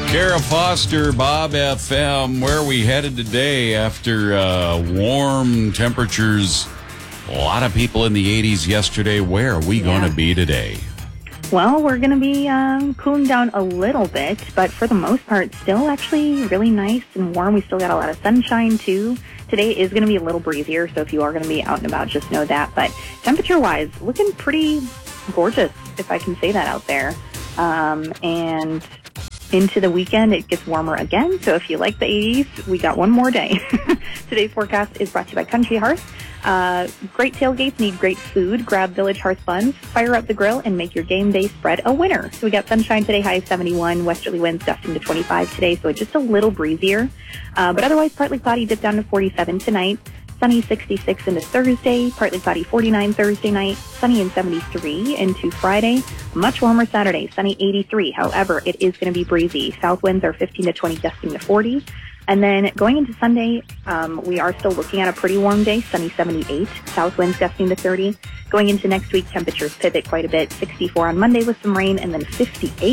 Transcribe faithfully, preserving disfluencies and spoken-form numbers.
Kara Foster, Bob F M. Where are we headed today after uh, warm temperatures? A lot of people in the eighties yesterday. Where are we Yeah. going to be today? Well, we're going to be um, cooling down a little bit, but for the most part, still actually really nice and warm. We still got a lot of sunshine, too. Today is going to be a little breezier, so if you are going to be out and about, just know that. But temperature-wise, looking pretty gorgeous, if I can say that out there. Um, and into the weekend, it gets warmer again. So if you like the eighties, we got one more day. Today's forecast is brought to you by Country Hearth. Uh, great tailgates need great food. Grab Village Hearth buns, fire up the grill, and make your game day spread a winner. So we got sunshine today, high of seventy-one. Westerly winds gusting to twenty-five today, so it's just a little breezier. Uh, but otherwise, partly cloudy, dip down to forty-seven tonight. Sunny sixty-six into Thursday, partly cloudy forty-nine Thursday night, sunny and seventy-three into Friday. Much warmer Saturday, sunny eighty-three. However, it is going to be breezy. South winds are fifteen to twenty, gusting to forty. And then going into Sunday, um, we are still looking at a pretty warm day, sunny seventy-eight, south winds gusting to thirty. Going into next week, temperatures pivot quite a bit, sixty-four on Monday with some rain, and then fifty-eight